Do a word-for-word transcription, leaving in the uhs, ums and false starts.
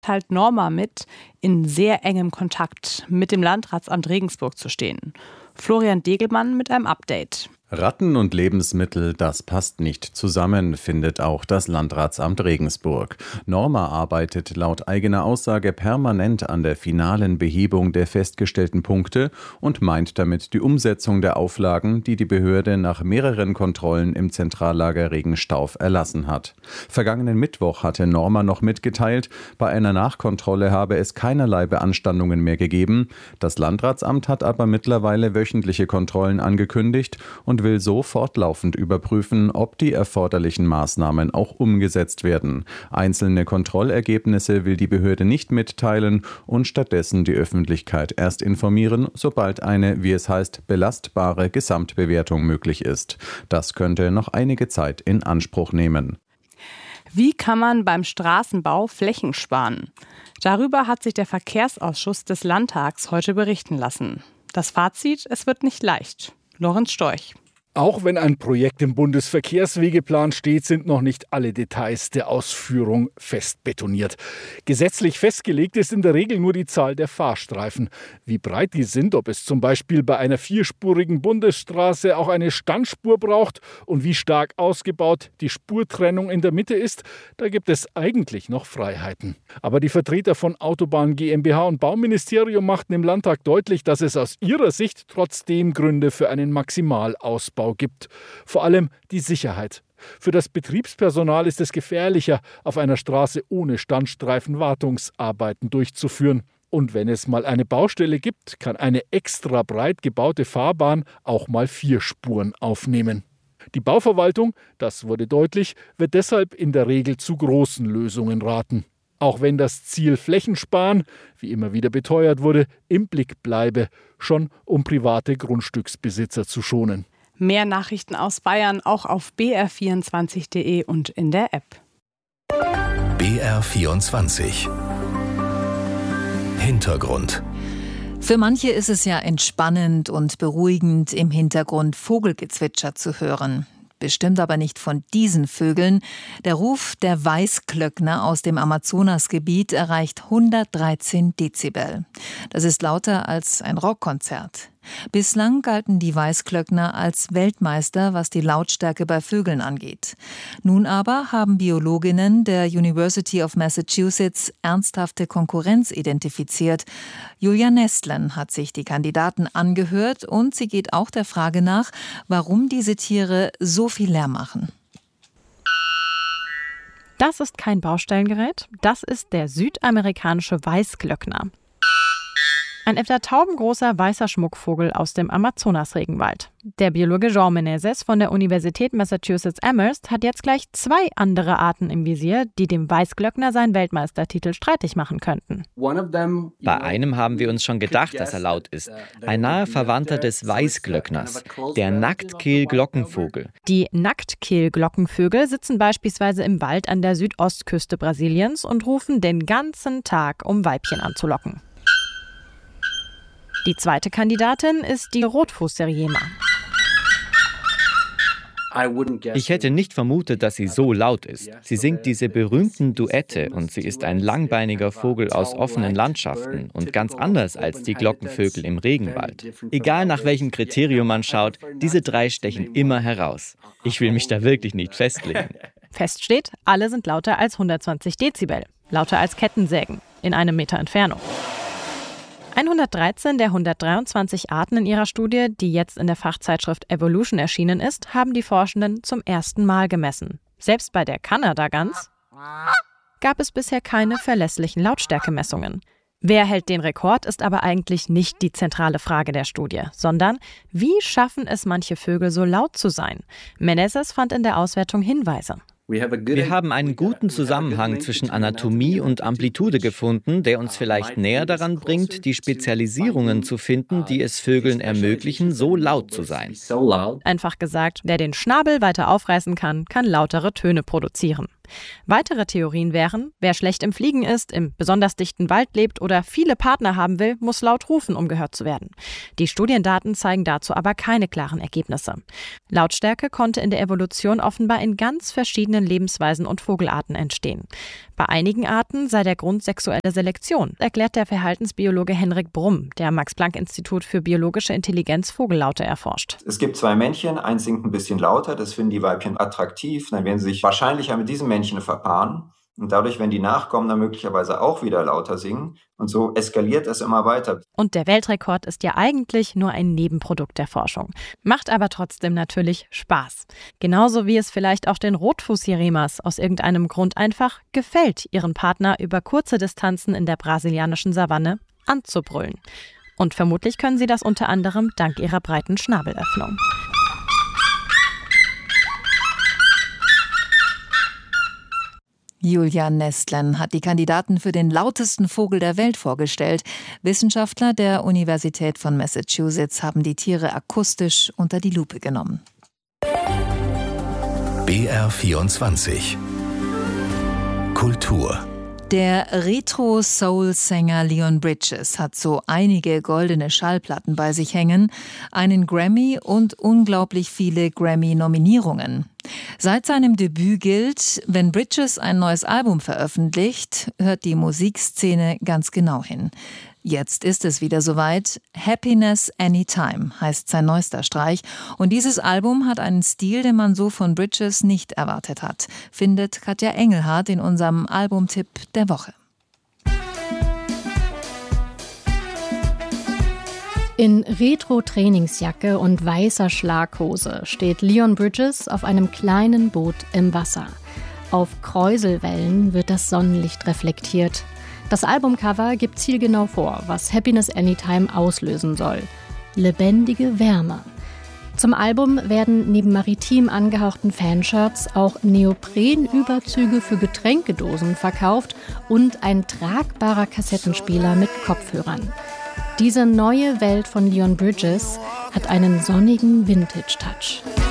teilt Norma mit, in sehr engem Kontakt mit dem Landratsamt Regensburg zu stehen. Florian Degelmann mit einem Update. Ratten und Lebensmittel, das passt nicht zusammen, findet auch das Landratsamt Regensburg. Norma arbeitet laut eigener Aussage permanent an der finalen Behebung der festgestellten Punkte und meint damit die Umsetzung der Auflagen, die die Behörde nach mehreren Kontrollen im Zentrallager Regenstauf erlassen hat. Vergangenen Mittwoch hatte Norma noch mitgeteilt, bei einer Nachkontrolle habe es keinerlei Beanstandungen mehr gegeben. Das Landratsamt hat aber mittlerweile wöchentliche Kontrollen angekündigt und will so fortlaufend überprüfen, ob die erforderlichen Maßnahmen auch umgesetzt werden. Einzelne Kontrollergebnisse will die Behörde nicht mitteilen und stattdessen die Öffentlichkeit erst informieren, sobald eine, wie es heißt, belastbare Gesamtbewertung möglich ist. Das könnte noch einige Zeit in Anspruch nehmen. Wie kann man beim Straßenbau Flächen sparen? Darüber hat sich der Verkehrsausschuss des Landtags heute berichten lassen. Das Fazit: Es wird nicht leicht. Lorenz Storch. Auch wenn ein Projekt im Bundesverkehrswegeplan steht, sind noch nicht alle Details der Ausführung fest betoniert. Gesetzlich festgelegt ist in der Regel nur die Zahl der Fahrstreifen. Wie breit die sind, ob es zum Beispiel bei einer vierspurigen Bundesstraße auch eine Standspur braucht und wie stark ausgebaut die Spurtrennung in der Mitte ist, da gibt es eigentlich noch Freiheiten. Aber die Vertreter von Autobahn GmbH und Bauministerium machten im Landtag deutlich, dass es aus ihrer Sicht trotzdem Gründe für einen Maximalausbau gibt. Vor allem die Sicherheit. Für das Betriebspersonal ist es gefährlicher, auf einer Straße ohne Standstreifen Wartungsarbeiten durchzuführen. Und wenn es mal eine Baustelle gibt, kann eine extra breit gebaute Fahrbahn auch mal vier Spuren aufnehmen. Die Bauverwaltung, das wurde deutlich, wird deshalb in der Regel zu großen Lösungen raten. Auch wenn das Ziel Flächensparen, wie immer wieder beteuert wurde, im Blick bleibe, schon um private Grundstücksbesitzer zu schonen. Mehr Nachrichten aus Bayern auch auf b r vierundzwanzig punkt d e und in der App. B R vierundzwanzig Hintergrund. Für manche ist es ja entspannend und beruhigend, im Hintergrund Vogelgezwitscher zu hören. Bestimmt aber nicht von diesen Vögeln. Der Ruf der Weißglöckner aus dem Amazonasgebiet erreicht hundertdreizehn Dezibel. Das ist lauter als ein Rockkonzert. Bislang galten die Weißglöckner als Weltmeister, was die Lautstärke bei Vögeln angeht. Nun aber haben Biologinnen der University of Massachusetts ernsthafte Konkurrenz identifiziert. Julia Nestlen hat sich die Kandidaten angehört und sie geht auch der Frage nach, warum diese Tiere so viel Lärm machen. Das ist kein Baustellengerät, das ist der südamerikanische Weißglöckner. Ein etwa taubengroßer weißer Schmuckvogel aus dem Amazonas-Regenwald. Der Biologe João Menezes von der Universität Massachusetts-Amherst hat jetzt gleich zwei andere Arten im Visier, die dem Weißglöckner seinen Weltmeistertitel streitig machen könnten. Bei einem haben wir uns schon gedacht, dass er laut ist. Ein naher Verwandter des Weißglöckners, der Nacktkehl-Glockenvogel. Die Nacktkehl-Glockenvögel sitzen beispielsweise im Wald an der Südostküste Brasiliens und rufen den ganzen Tag, um Weibchen anzulocken. Die zweite Kandidatin ist die Rotfußseriema. Ich hätte nicht vermutet, dass sie so laut ist. Sie singt diese berühmten Duette und sie ist ein langbeiniger Vogel aus offenen Landschaften und ganz anders als die Glockenvögel im Regenwald. Egal nach welchem Kriterium man schaut, diese drei stechen immer heraus. Ich will mich da wirklich nicht festlegen. Fest steht, alle sind lauter als hundertzwanzig Dezibel, lauter als Kettensägen in einem Meter Entfernung. hundertdreizehn der hundertdreiundzwanzig Arten in ihrer Studie, die jetzt in der Fachzeitschrift Evolution erschienen ist, haben die Forschenden zum ersten Mal gemessen. Selbst bei der Kanadagans gab es bisher keine verlässlichen Lautstärkemessungen. Wer hält den Rekord, ist aber eigentlich nicht die zentrale Frage der Studie, sondern wie schaffen es manche Vögel so laut zu sein? Menezes fand in der Auswertung Hinweise. Wir haben einen guten Zusammenhang zwischen Anatomie und Amplitude gefunden, der uns vielleicht näher daran bringt, die Spezialisierungen zu finden, die es Vögeln ermöglichen, so laut zu sein. Einfach gesagt, wer den Schnabel weiter aufreißen kann, kann lautere Töne produzieren. Weitere Theorien wären, wer schlecht im Fliegen ist, im besonders dichten Wald lebt oder viele Partner haben will, muss laut rufen, um gehört zu werden. Die Studiendaten zeigen dazu aber keine klaren Ergebnisse. Lautstärke konnte in der Evolution offenbar in ganz verschiedenen Lebensweisen und Vogelarten entstehen. Bei einigen Arten sei der Grund sexuelle Selektion, erklärt der Verhaltensbiologe Henrik Brumm, der am Max-Planck-Institut für biologische Intelligenz Vogellaute erforscht. Es gibt zwei Männchen, eins singt ein bisschen lauter, das finden die Weibchen attraktiv, dann werden sie sich wahrscheinlicher mit diesem Männchen verpaaren. Und dadurch, wenn die Nachkommen dann möglicherweise auch wieder lauter singen. Und so eskaliert es immer weiter. Und der Weltrekord ist ja eigentlich nur ein Nebenprodukt der Forschung. Macht aber trotzdem natürlich Spaß. Genauso wie es vielleicht auch den Rotfuß-Jerimas aus irgendeinem Grund einfach gefällt, ihren Partner über kurze Distanzen in der brasilianischen Savanne anzubrüllen. Und vermutlich können sie das unter anderem dank ihrer breiten Schnabelöffnung. Julian Nestlen hat die Kandidaten für den lautesten Vogel der Welt vorgestellt. Wissenschaftler der Universität von Massachusetts haben die Tiere akustisch unter die Lupe genommen. B R vierundzwanzig Kultur. Der Retro-Soul-Sänger Leon Bridges hat so einige goldene Schallplatten bei sich hängen, einen Grammy und unglaublich viele Grammy-Nominierungen. Seit seinem Debüt gilt, wenn Bridges ein neues Album veröffentlicht, hört die Musikszene ganz genau hin. Jetzt ist es wieder soweit. Happiness Anytime heißt sein neuester Streich. Und dieses Album hat einen Stil, den man so von Bridges nicht erwartet hat, findet Katja Engelhardt in unserem Albumtipp der Woche. In Retro-Trainingsjacke und weißer Schlaghose steht Leon Bridges auf einem kleinen Boot im Wasser. Auf Kräuselwellen wird das Sonnenlicht reflektiert. Das Albumcover gibt zielgenau vor, was Happiness Anytime auslösen soll. Lebendige Wärme. Zum Album werden neben maritim angehauchten Fanshirts auch Neoprenüberzüge für Getränkedosen verkauft und ein tragbarer Kassettenspieler mit Kopfhörern. Diese neue Welt von Leon Bridges hat einen sonnigen Vintage-Touch.